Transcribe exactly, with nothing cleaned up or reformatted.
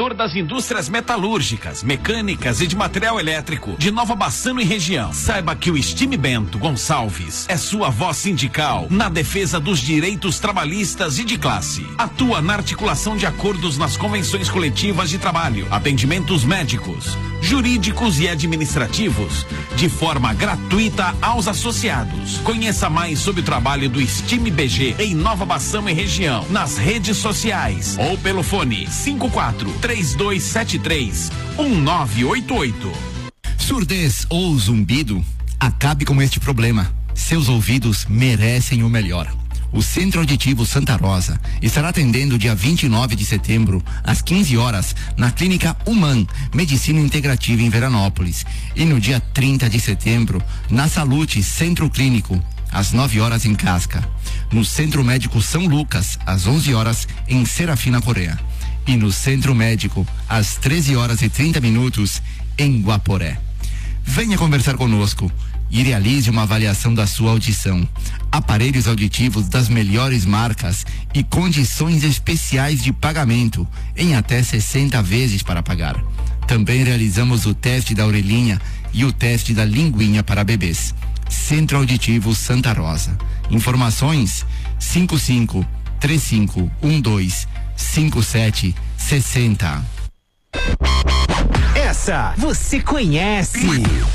setor das indústrias metalúrgicas, mecânicas e de material elétrico de Nova Bassano e região. Saiba que o Estime Bento Gonçalves é sua voz sindical na defesa dos direitos trabalhistas e de classe. Atua na articulação de acordos nas convenções coletivas de trabalho, atendimentos médicos, jurídicos e administrativos de forma gratuita aos associados. Conheça mais sobre o trabalho do Estime B G em Nova Bassano e região nas redes sociais ou pelo fone cinco quatro três dois sete três um nove oito oito. Surdez ou zumbido? Acabe com este problema. Seus ouvidos merecem o melhor. O Centro Auditivo Santa Rosa estará atendendo dia vinte e nove de setembro, às quinze horas, na Clínica Human, Medicina Integrativa em Veranópolis. E no dia trinta de setembro, na Salute Centro Clínico, às nove horas em Casca. No Centro Médico São Lucas, às onze horas, em Serafina Coreia. E no Centro Médico, às treze horas e trinta minutos, em Guaporé. Venha conversar conosco e realize uma avaliação da sua audição. Aparelhos auditivos das melhores marcas e condições especiais de pagamento em até sessenta vezes para pagar. Também realizamos o teste da orelhinha e o teste da linguinha para bebês. Centro Auditivo Santa Rosa. Informações cinco cinco três cinco um dois cinco sete seis zero. Essa você conhece.